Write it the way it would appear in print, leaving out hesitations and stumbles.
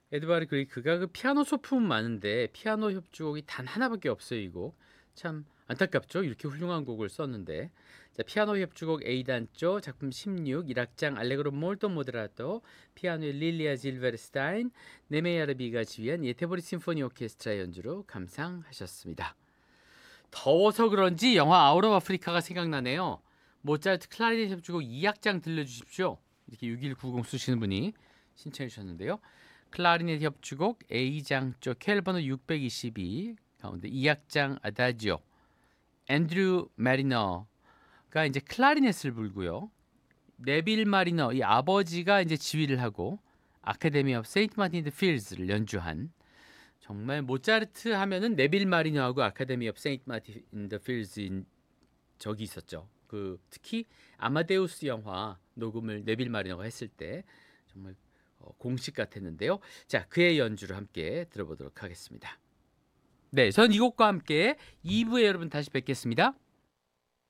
에드바르 그리크가 그 피아노 소품은 많은데 피아노 협주곡이 단 하나밖에 없어요. 이 곡. 참 안타깝죠. 이렇게 훌륭한 곡을 썼는데. 자, 피아노 협주곡 A단조 작품 16 1악장 알레그로 몰토 모데라토 피아노의 릴리아 질베르스타인 네메야르비가 지휘한 예테보리 심포니 오케스트라 연주로 감상하셨습니다. 더워서 그런지 영화 아웃 오브 아프리카가 생각나네요. 모차르트 클라리넷 협주곡 2악장 들려주십시오. 이렇게 6190 쓰시는 분이 신청해 주셨는데요. 클라리넷 협주곡 A장조 켈번호 622 가운데 2악장 아다지오 앤드류 마리너가 이제 클라리넷을 불고요. 네빌 마리너 이 아버지가 이제 지휘를 하고 아카데미 오브 세인트 마틴 드 필즈를 연주한 정말 모차르트 하면은 네빌 마리너하고 아카데미 오브 세인트 마틴 드 필즈인 적이 있었죠. 그 특히 아마데우스 영화 녹음을 네빌 마리너가 했을 때 정말 공식 같았는데요. 자, 그의 연주를 함께 들어보도록 하겠습니다. 네, 전 이 곡과 함께 2부에 여러분 다시 뵙겠습니다.